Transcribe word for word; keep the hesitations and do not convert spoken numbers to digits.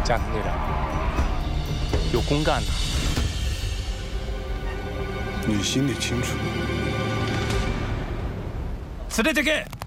加藤队长，有公干的。 你心里清楚。 連れてけ。